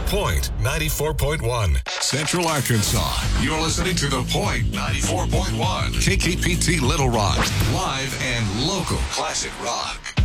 Point 94.1. Central Arkansas. You're listening to The Point 94.1. KKPT Little Rock. Live and local classic rock.